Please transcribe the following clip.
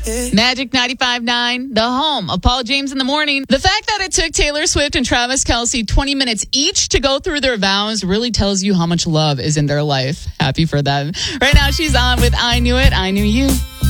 Magic 95.9, the home of Paul James in the Morning. The fact that it took Taylor Swift and Travis Kelce 20 minutes each to go through their vows really tells you how much love is in their life. Happy for them. Right now, she's on with I Knew It, I Knew You.